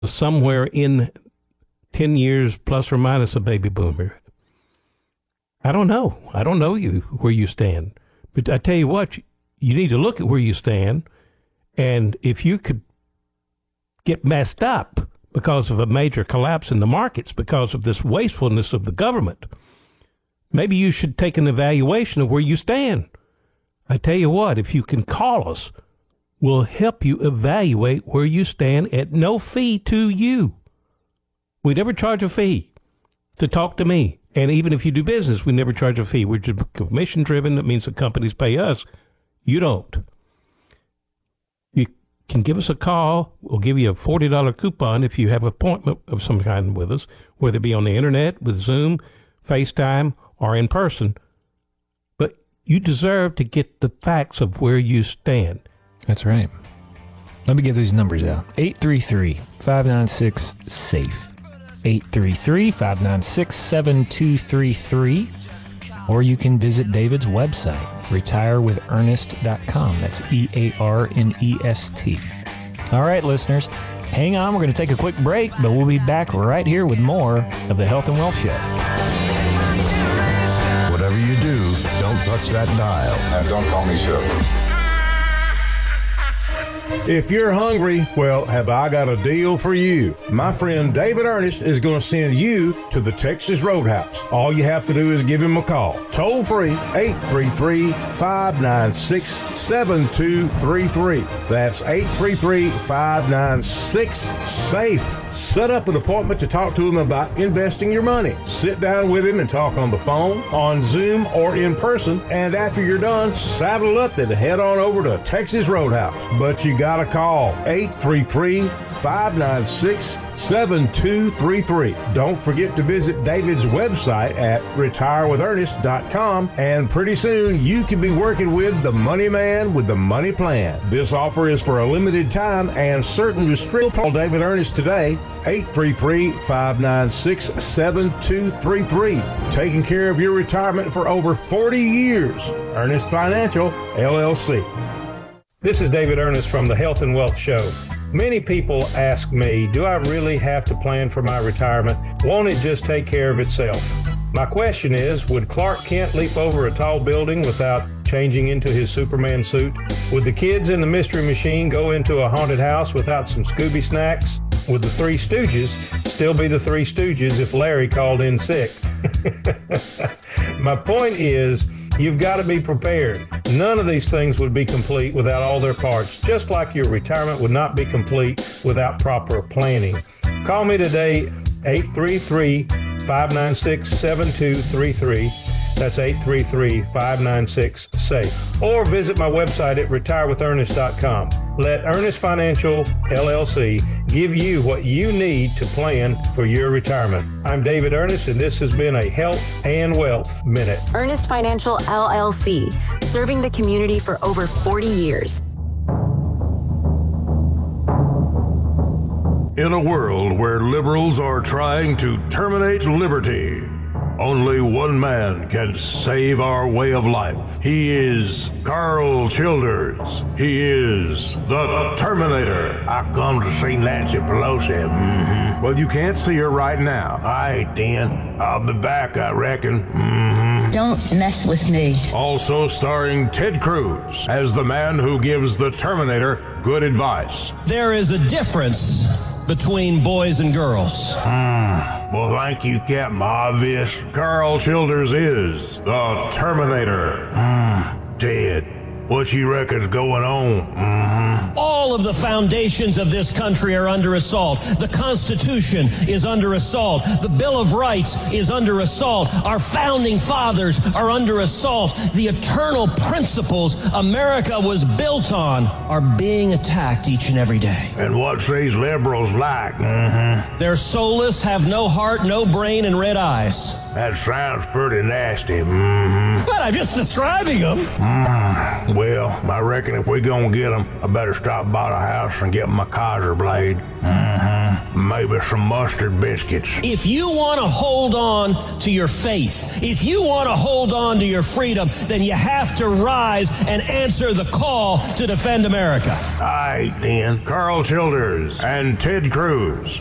somewhere in 10 years plus or minus a baby boomer. I don't know. I don't know where you stand. But I tell you what, you need to look at where you stand. And if you could get messed up because of a major collapse in the markets, because of this wastefulness of the government, maybe you should take an evaluation of where you stand. I tell you what, if you can call us, we'll help you evaluate where you stand at no fee to you. We never charge a fee to talk to me. And even if you do business, we never charge a fee. We're just commission driven. That means the companies pay us. You don't. You can give us a call. We'll give you a $40 coupon if you have an appointment of some kind with us, whether it be on the internet, with Zoom, FaceTime, or in person. But you deserve to get the facts of where you stand. That's right. Let me get these numbers out. 833-596-SAFE. 833-596-7233. Or you can visit David's website, retirewithernest.com. That's EARNEST. All right, listeners, hang on. We're going to take a quick break, but we'll be back right here with more of the Health and Wealth Show. Whatever you do, don't touch that dial. And don't call me Shirley. If you're hungry, well, have I got a deal for you. My friend David Ernest is going to send you to the Texas Roadhouse. All you have to do is give him a call. Toll free, 833-596-7233. That's 833-596-SAFE. Set up an appointment to talk to him about investing your money. Sit down with him and talk on the phone, on Zoom, or in person. And after you're done, saddle up and head on over to Texas Roadhouse. But you got to call 833-596-7233. Don't forget to visit David's website at retirewithernest.com, and pretty soon you can be working with the money man with the money plan. This offer is for a limited time and certain restrictions. Call David Ernest today, 833-596-7233. Taking care of your retirement for over 40 years. Ernest Financial, LLC. This is David Ernest from the Health and Wealth Show. Many people ask me, do I really have to plan for my retirement? Won't it just take care of itself? My question is, would Clark Kent leap over a tall building without changing into his Superman suit? Would the kids in the Mystery Machine go into a haunted house without some Scooby snacks? Would the Three Stooges still be the Three Stooges if Larry called in sick? My point is, you've got to be prepared. None of these things would be complete without all their parts, just like your retirement would not be complete without proper planning. Call me today, 833-596-7233. That's 833-596-SAFE. Or visit my website at retirewithernest.com. Let Ernest Financial, LLC, give you what you need to plan for your retirement. I'm David Ernest, and this has been a Health and Wealth Minute. Ernest Financial, LLC, serving the community for over 40 years. In a world where liberals are trying to terminate liberty, only one man can save our way of life. He is Carl Childers. He is the Terminator. I come to see Nancy Pelosi. Mm-hmm. Well, you can't see her right now. All right, then. I'll be back, I reckon. Mm-hmm. Don't mess with me. Also starring Ted Cruz as the man who gives the Terminator good advice. There is a difference between boys and girls. Well, thank you, Captain Obvious. Carl Childers is the Terminator. Ted, what you reckon's going on? All of the foundations of this country are under assault. The Constitution is under assault. The Bill of Rights is under assault. Our founding fathers are under assault. The eternal principles America was built on are being attacked each and every day. And what's these liberals like? They're soulless, have no heart, no brain, and red eyes. That sounds pretty nasty. But I'm just describing them. Well, I reckon if we gonna get them, I better stop by the house and get my Kaiser blade. Maybe some mustard biscuits. If you want to hold on to your faith, if you want to hold on to your freedom, then you have to rise and answer the call to defend America. All right, then. Carl Childers and Ted Cruz.